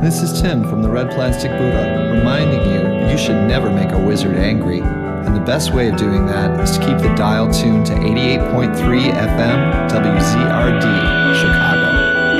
This is Tim from the Red Plastic Buddha, reminding you that you should never make a wizard angry. And the best way of doing that is to keep the dial tuned to 88.3 FM WZRD, Chicago.